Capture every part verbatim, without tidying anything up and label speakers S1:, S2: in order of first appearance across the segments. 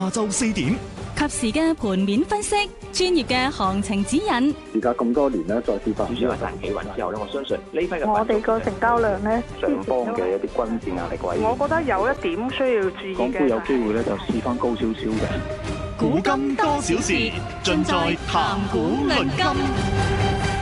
S1: 下晝四點，
S2: 及時嘅盤面分析，專業嘅行情指引。
S3: 而家咁多年咧，再跌翻，
S4: 主要係大企穩之後咧，我相信呢批嘅
S5: 我哋個成交量咧，
S4: 上方嘅一啲均線壓力位，
S5: 我覺得有一點需要注意嘅。
S3: 港股有機會咧，就試翻高少少嘅。
S1: 古今多少事，盡在談股論金。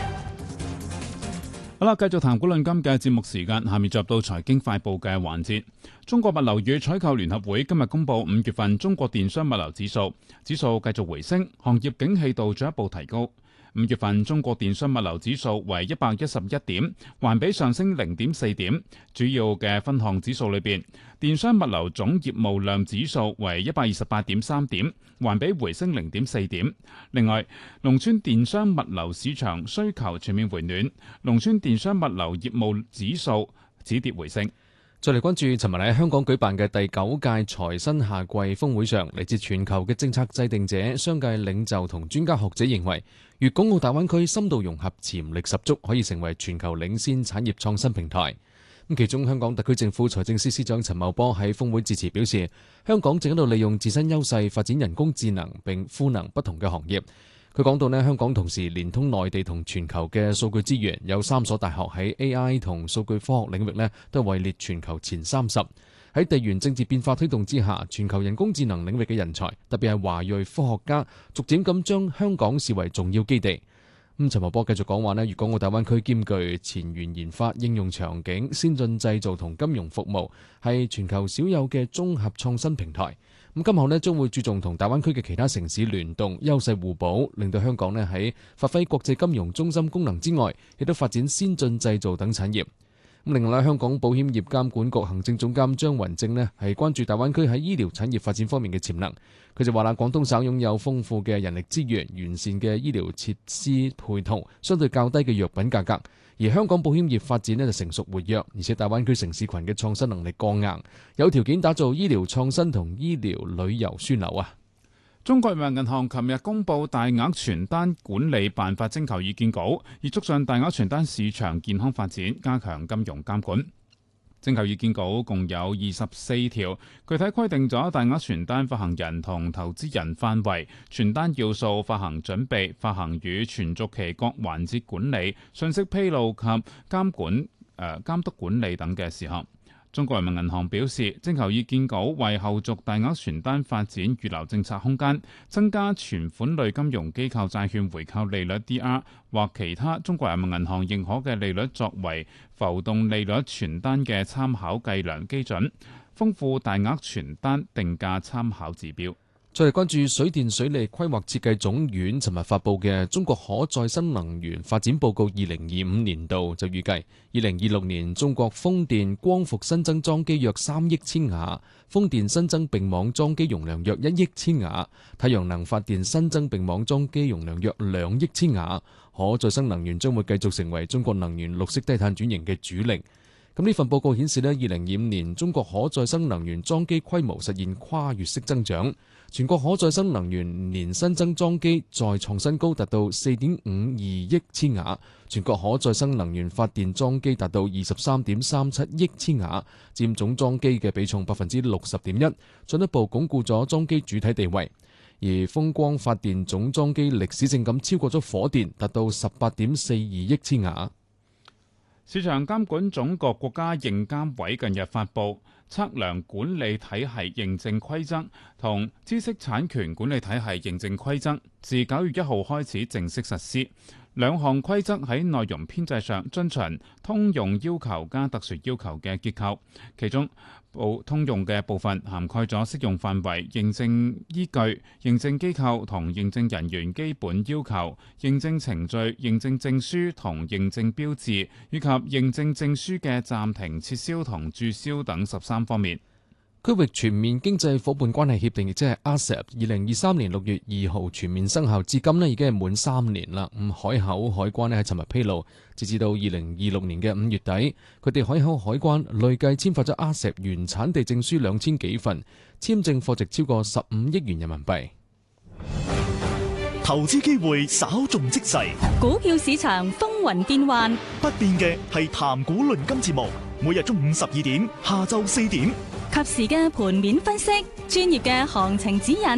S1: 好啦，繼續談股論金嘅節目時間，下面進入到財經快報嘅環節。中國物流與採購聯合會今日公布五月份中國電商物流指數，指數繼續回升，行業景氣度進一步提高。五月份中國電商物流指數為一百一十一點，環比上升零點四點。主要嘅分項指數裏邊，電商物流總業務量指數為一百二十八點三點，環比回升零點四點。另外，農村電商物流市場需求全面回暖，農村電商物流業務指數止跌回升。
S6: 再嚟關注，尋日喺香港舉辦嘅第九屆財新夏季峰會上，嚟自全球嘅政策制定者、商界領袖同專家學者認為，粵港澳大灣區深度融合潛力十足，可以成為全球領先產業創新平台。咁其中，香港特區政府財政司司長陳茂波喺峰會致辭表示，香港正喺度利用自身優勢發展人工智能並賦能不同嘅行業。佢講到呢，香港同時連通內地同全球嘅數據資源，有三所大學喺 A I 同數據科學領域呢都位列全球前三十。喺地緣政治變化推動之下，全球人工智能領域嘅人才，特別係華裔科學家，逐漸咁將香港視為重要基地。咁陳茂波繼續講話呢，粵港澳大灣區兼具前沿研發、應用場景、先進製造同金融服務，係全球少有嘅綜合創新平台。咁今後呢將會注重同大灣區嘅其他城市聯動，優勢互補，令到香港呢喺發揮國際金融中心功能之外，亦都發展先進製造等產業。咁另外，香港保險業監管局行政總監張雲正呢係關注大灣區喺醫療產業發展方面嘅潛能。佢就話啦，廣東省擁有豐富嘅人力資源、完善嘅醫療設施配套、相對較低嘅藥品價格。而香港保險業發展呢就成熟活躍，而且大灣區城市群嘅創新能力過硬，有條件打造醫療創新同醫療旅遊樞紐啊！
S1: 中國人民銀行琴日公布大額傳單管理辦法徵求意見稿，以促進大額傳單市場健康發展，加強金融監管。徵求意見稿共有二十四條，具體規定咗大額傳單發行人同投資人範圍、傳單要素、發行準備、發行與存續期各環節管理、信息披露及監管、誒、呃、監督管理等嘅事項。中國人民銀行表示，徵求意見稿為後續大額傳單發展預留政策空間，增加存款類金融機構債券回購利率 D R 或其他中國人民銀行認可嘅利率作為浮動利率傳單嘅參考計量基準，豐富大額傳單定價參考指標。
S6: 再嚟關注水電水利規劃設計總院尋日發布嘅《中國可再生能源發展報告二零二五年度》，就預計二零二六年中國風電光伏新增裝機約三億千瓦，風電新增並網裝機容量約一億千瓦，太陽能發電新增並網裝機容量約兩億千瓦。可再生能源將會繼續成為中國能源綠色低碳轉型嘅主力。咁呢份報告顯示呢，二零二五年中國可再生能源裝機規模實現跨越式增長，全國可再生能源年新增裝機再創新高，達到四點五二億千瓦，全國可再生能源發電裝機達到二十三點三七億千瓦，佔總裝機嘅比重百分之六十點一，進一步鞏固咗裝機主體地位。而風光發電總裝機歷史性咁超過咗火電，達到十八點四二億千瓦。
S1: 市場監管總局國家認監委近日發布測量管理體系認證規則同知識產權管理體系認證規則，自九月一號開始正式實施。兩項規則喺內容編製上遵循通用要求加特殊要求嘅結構，其中部通用嘅部分涵蓋咗適用範圍、認證依據、認證機構同認證人員基本要求、認證程序、認證證書同認證標誌，以及認證證書嘅暫停、撤銷同註銷等十三方面。
S6: 區域全面經濟夥伴關係協定，亦即係 A S E P， 二零二三年六月二號全面生效，至今呢已經係滿三年啦。咁海口海關呢喺尋日披露，截至到二零二六年嘅五月底，佢哋海口海關累計簽發咗 A S E P 原產地證書兩千幾份，簽證貨值超過十五億元人民幣。
S1: 投資機會稍縱即逝，
S2: 股票市場風雲變幻，
S1: 不變嘅係談股論金節目，每日中午十二點，下晝四點。
S2: 及時嘅盤面分析，專業嘅行情指引，